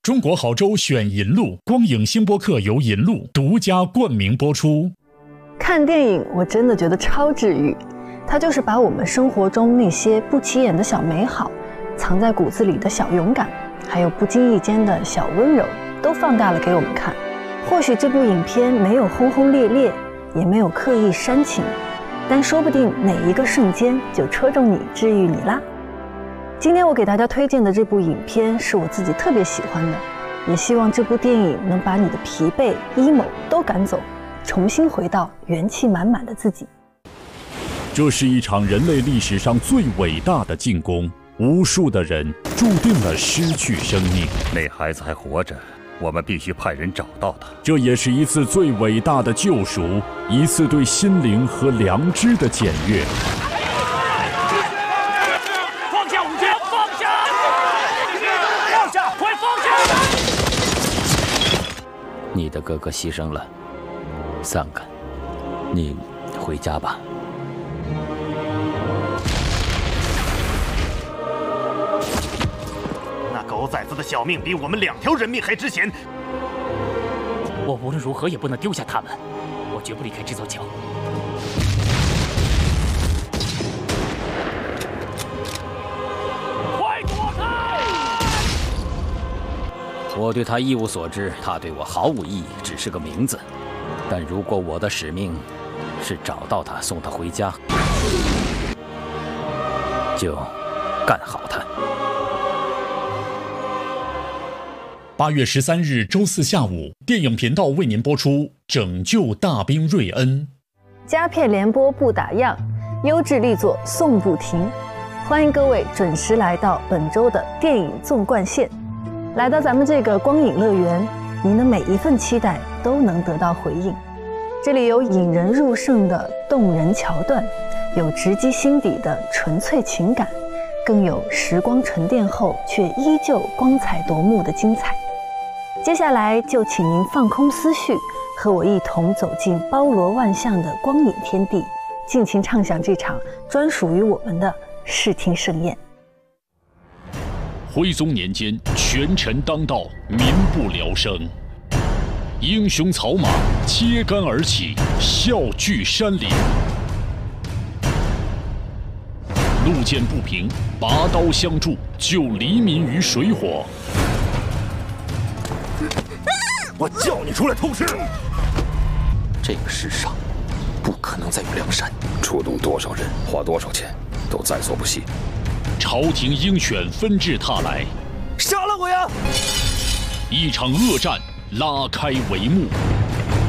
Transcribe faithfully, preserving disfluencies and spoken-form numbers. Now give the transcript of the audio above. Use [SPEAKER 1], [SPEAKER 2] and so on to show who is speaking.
[SPEAKER 1] 中国好州选银路，光影星播客由银路独家冠名播出。
[SPEAKER 2] 看电影我真的觉得超治愈，它就是把我们生活中那些不起眼的小美好，藏在骨子里的小勇敢，还有不经意间的小温柔，都放大了给我们看。或许这部影片没有轰轰烈烈，也没有刻意煽情，但说不定哪一个瞬间就戳中你，治愈你啦。今天我给大家推荐的这部影片是我自己特别喜欢的，也希望这部电影能把你的疲惫、emo 都赶走，重新回到元气满满的自己。
[SPEAKER 1] 这是一场人类历史上最伟大的进攻，无数的人注定了失去生命。
[SPEAKER 3] 那孩子还活着，我们必须派人找到他。
[SPEAKER 1] 这也是一次最伟大的救赎，一次对心灵和良知的检阅。
[SPEAKER 4] 放下武器！放下！放下！快放下！
[SPEAKER 5] 你的哥哥牺牲了，桑干，你回家吧。
[SPEAKER 3] 那狗崽子的小命比我们两条人命还值钱。
[SPEAKER 4] 我无论如何也不能丢下他们，我绝不离开这座桥。快躲开！
[SPEAKER 5] 我对他一无所知，他对我毫无意义，只是个名字。但如果我的使命是找到他，送他回家，就干好他。
[SPEAKER 1] 八月十三日周四下午，电影频道为您播出《拯救大兵瑞恩》。
[SPEAKER 2] 佳片联播不打烊，优质力作送不停。欢迎各位准时来到本周的电影纵贯线。来到咱们这个光影乐园，您的每一份期待都能得到回应。这里有引人入胜的动人桥段，有直击心底的纯粹情感，更有时光沉淀后却依旧光彩夺目的精彩。接下来就请您放空思绪，和我一同走进包罗万象的光影天地，尽情畅享这场专属于我们的视听盛宴。
[SPEAKER 1] 徽宗年间，权臣当道，民不聊生。英雄草马揭竿而起，笑聚山林。路见不平，拔刀相助，救黎民于水火。
[SPEAKER 3] 我叫你出来偷吃！
[SPEAKER 6] 这个世上不可能再有梁山，出动多少人，花多少钱，都在所不惜。
[SPEAKER 1] 朝廷鹰犬纷至沓来，
[SPEAKER 3] 杀了我呀！
[SPEAKER 1] 一场恶战拉开帷幕。